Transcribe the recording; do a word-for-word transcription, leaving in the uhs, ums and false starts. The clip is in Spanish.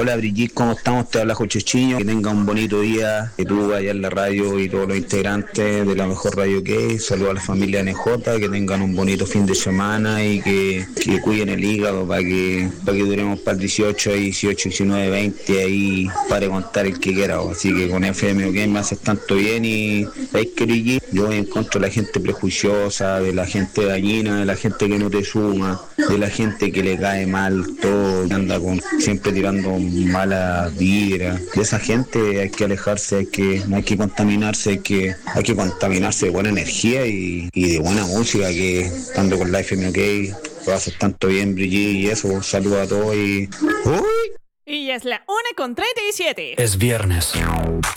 Hola Brigitte, ¿cómo estamos? Te habla Jochechiño. Que tenga un bonito día, que tú allá en la radio y todos los integrantes de la mejor radio que hay. Saludos a la familia N J, que tengan un bonito fin de semana y que, que cuiden el hígado para que, para que duremos para el dieciocho, dieciocho, diecinueve, veinte, ahí para contar el que quiera. Así que con F M OK me haces tanto bien y ¿sabes qué, Brigitte? Yo voy en contra de la gente prejuiciosa, de la gente dañina, de la gente que no te suma, de la gente que le cae mal todo, que anda con, siempre tirando mala vibra. De esa gente hay que alejarse, hay que, no hay que contaminarse, hay que, hay que contaminarse de buena energía y, y de buena música, que estando con la F M OK lo haces tanto bien, Brigitte, y eso, saludos a todos y... ¡Uy! Y ya es la una con treinta y siete. Es viernes.